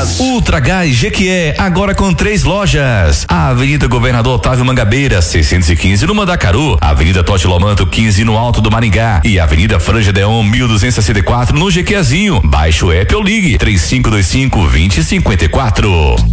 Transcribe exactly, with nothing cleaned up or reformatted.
Gás. Ultra Gás Jequié, agora com três lojas. A Avenida Governador Otávio Mangabeira, seiscentos e quinze no Mandacaru, Avenida Totti Lomanto quinze no Alto do Maringá e Avenida Franja Deon mil duzentos e sessenta e quatro no Jequiazinho. Baixe o app ou ligue três cinco dois cinco, dois zero cinco quatro.